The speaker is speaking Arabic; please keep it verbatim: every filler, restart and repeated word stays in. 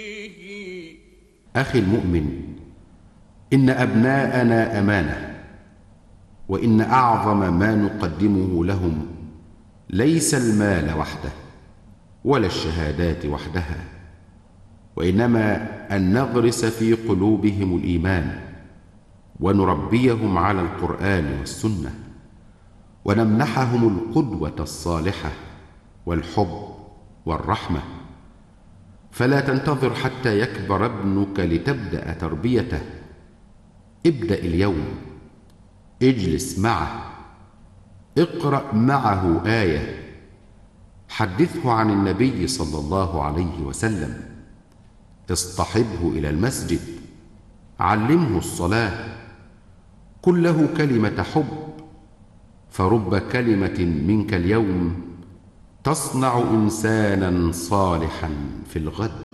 أخي المؤمن، إن أبناءنا أمانة، وإن أعظم ما نقدمه لهم ليس المال وحده ولا الشهادات وحدها، وإنما أن نغرس في قلوبهم الإيمان، ونربيهم على القرآن والسنة، ونمنحهم القدوة الصالحة والحب والرحمة. فلا تنتظر حتى يكبر ابنك لتبدأ تربيته، ابدأ اليوم، اجلس معه، اقرأ معه آية، حدثه عن النبي صلى الله عليه وسلم، اصطحبه إلى المسجد، علمه الصلاة، قل له كلمة حب، فرب كلمة منك اليوم تصنع إنسانا صالحا في الغد.